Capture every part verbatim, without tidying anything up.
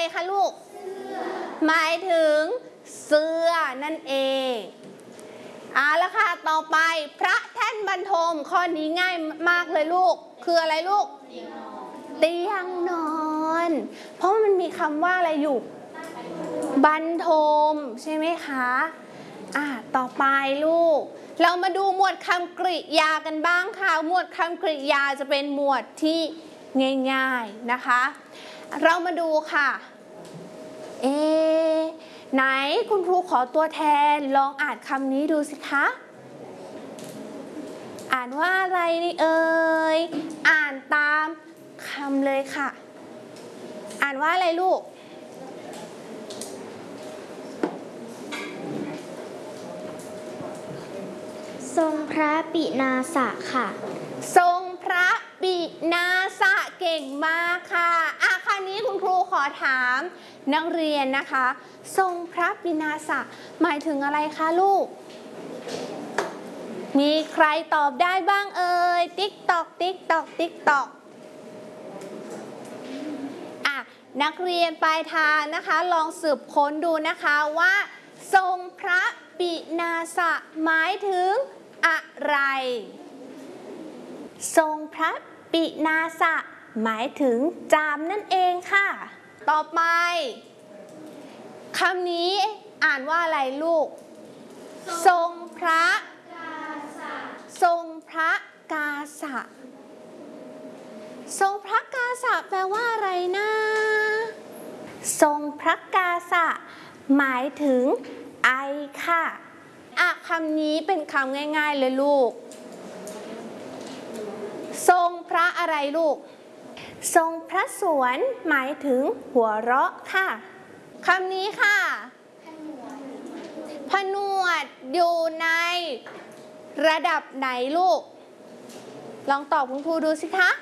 คะลูกหมายถึงเสื้อนั่นเองเอาละค่ะต่อไปพระแท่นบรรทมข้อนี้ง่ายมากเลยลูกคืออะไรลูกเตียงนอนเพราะมันมีคำว่าอะไรอยู่บรรทมใช่ไหมคะอ่ะต่อไปลูกเรามาดูหมวดคำกริยากันบ้างค่ะหมวดคำกริยาจะเป็นหมวดที่ง่ายๆนะคะเรามาดูค่ะเอ๊ะไหนคุณครูขอตัวแทนลองอ่านคำนี้ดูสิคะอ่านว่าอะไรนี่เอ่ยอ่านตามคำเลยค่ะอ่านว่าอะไรลูกทรงพระปินาสะค่ะทรงพระปินาสะเก่งมากค่ะอ่ะคราวนี้คุณครูขอถามนักเรียนนะคะทรงพระปินาสะหมายถึงอะไรคะลูกมีใครตอบได้บ้างเอ่ยติ๊กตอกติ๊กตอกติ๊กตอกอ่ะนักเรียนปลายทางนะคะลองสืบค้นดูนะคะว่าทรงพระปินาสะหมายถึงอะไรทรงพระปินาสะหมายถึงจามนั่นเองค่ะต่อไปคำนี้อ่านว่าอะไรลูกทรงพระทรงพระกาสะทรงพระกาสะแปลว่าอะไรนะทรงพระกาสะหมายถึงไอค่ะอ่ะคำนี้เป็นคำง่ายๆเลยลูกทรงพระอะไรลูกทรงพระสวนหมายถึงหัวเราะค่ะคำนี้ค่ะผนวดอยู่ในระดับไหนลูกลองตอบคุณครูดูสิคะ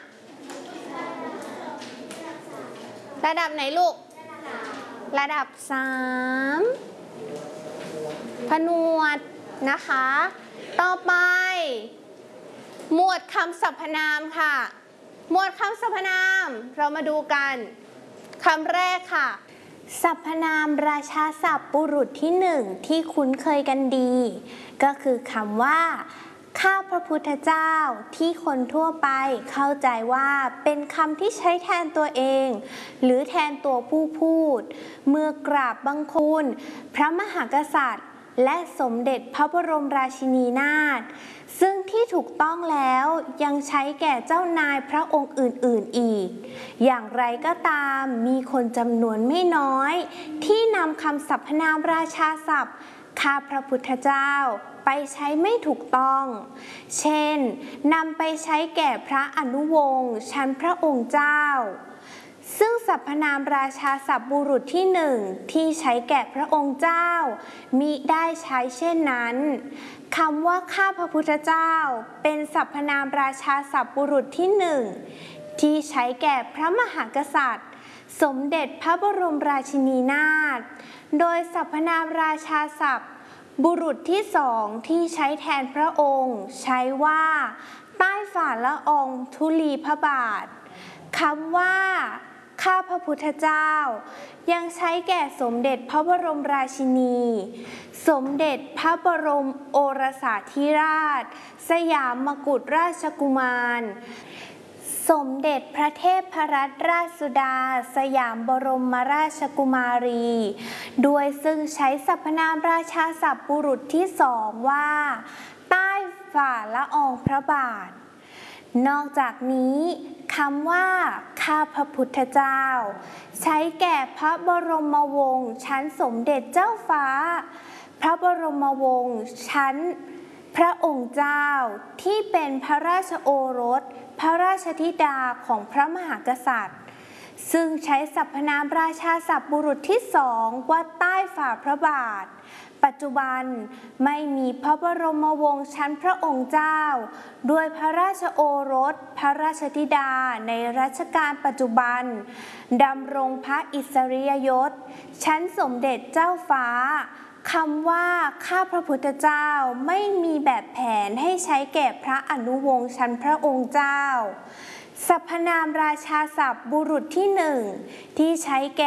ระดับไหนลูกระดับสามผนวดนะคะต่อไปหมวดคำสรรพนามค่ะหมวดคำสรรพนามเรามาดูกันคำแรกค่ะสรรพนามราชาศัพท์บุรุษที่หนึ่งที่คุ้นเคยกันดีก็คือคำว่าข้าพระพุทธเจ้าที่คนทั่วไปเข้าใจว่าเป็นคำที่ใช้แทนตัวเองหรือแทนตัวผู้พูดเมื่อกราบบังคมพระมหากษัตริย์และสมเด็จพระบรมราชินีนาถซึ่งที่ถูกต้องแล้วยังใช้แก่เจ้านายพระองค์อื่นๆอีกอย่างไรก็ตามมีคนจำนวนไม่น้อยที่นำคำสรรพนามราชาศัพท์ข้าพระพุทธเจ้าไปใช้ไม่ถูกต้องเช่นนำไปใช้แก่พระอนุวงศ์ชั้นพระองค์เจ้าซึ่งสรรพนามราชาศัพท์บุรุษที่หนึ่งที่ใช้แก่พระองค์เจ้ามิได้ใช้เช่นนั้นคำว่าข้าพระพุทธเจ้าเป็นสรรพนามราชาศัพท์บุรุษที่หนึ่งที่ใช้แก่พระมหากษัตริย์สมเด็จพระบรมราชินีนาถโดยสรรพนามราชาศัพท์บุรุษที่สองที่ใช้แทนพระองค์ใช้ว่าใต้ฝ่าละอองธุลีพระบาทคำว่าข้าพระพุทธเจ้ายังใช้แก่สมเด็จพระบรมราชินีสมเด็จพระบรมโอรสาธิราชสยามกุฎราชกุมารสมเด็จพระเทพรัตนราชสุดาสยามบรมราชกุมารีด้วยซึ่งใช้สรรพนามราชาศัพท์บุรุษที่สองว่าใต้ฝ่าละอองพระบาทนอกจากนี้คำว่าข้าพระพุทธเจ้าใช้แก่พระบรมวงศ์ชั้นสมเด็จเจ้าฟ้าพระบรมวงศ์ชั้นพระองค์เจ้าที่เป็นพระราชโอรสพระราชธิดาของพระมหากษัตริย์ซึ่งใช้สรรพนามราชาศัพท์บุรุษที่สองว่าใต้ฝ่าพระบาทปัจจุบันไม่มีพระบรมวงศ์ชั้นพระองค์เจ้าด้วยพระราชโอรสพระราชธิดาในรัชกาลปัจจุบันดำรงพระอิสริยยศชั้นสมเด็จเจ้าฟ้าคำว่าข้าพระพุทธเจ้าไม่มีแบบแผนให้ใช้แก่พระอนุวงศ์ชั้นพระองค์เจ้าสรรพนามราชาศัพท์บุรุษที่หนึ่งที่ใช้แก่